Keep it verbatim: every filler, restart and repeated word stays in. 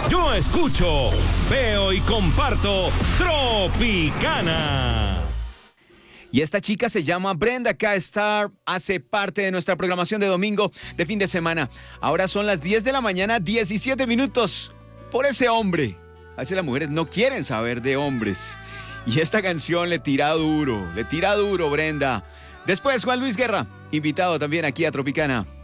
Yo escucho, veo y comparto Tropicana. Y esta chica se llama Brenda K. Star, hace parte de nuestra programación de domingo de fin de semana. Ahora son las diez de la mañana, diecisiete minutos. Por ese hombre. A veces las mujeres no quieren saber de hombres. Y esta canción le tira duro, le tira duro, Brenda. Después, Juan Luis Guerra, invitado también aquí a Tropicana.